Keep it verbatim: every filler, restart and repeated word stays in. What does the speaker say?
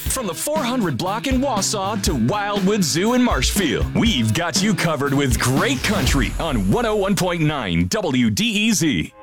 From the four hundred block in Wausau to Wildwood Zoo in Marshfield, we've got you covered with great country on one oh one point nine W D E Z.